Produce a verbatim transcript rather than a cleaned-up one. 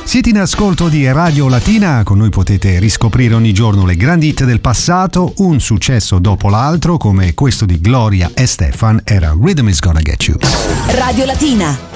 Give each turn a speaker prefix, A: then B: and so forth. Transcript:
A: Siete in ascolto di Radio Latina, con noi potete riscoprire ogni giorno le grandi hit del passato, un successo dopo l'altro, come questo di Gloria Estefan, era Rhythm Is Gonna Get You.
B: Radio Latina.